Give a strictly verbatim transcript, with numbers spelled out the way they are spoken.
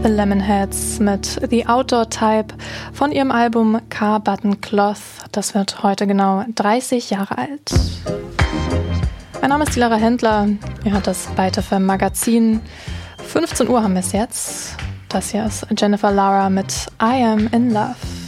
The Lemonheads mit The Outdoor Type von ihrem Album Car Button Cloth. Das wird heute genau dreißig Jahre alt. Mein Name ist Lara Händler. Ihr hört das Byte F M Magazin. fünfzehn Uhr haben wir es jetzt. Das hier ist Jennifer Lara mit I Am In Love.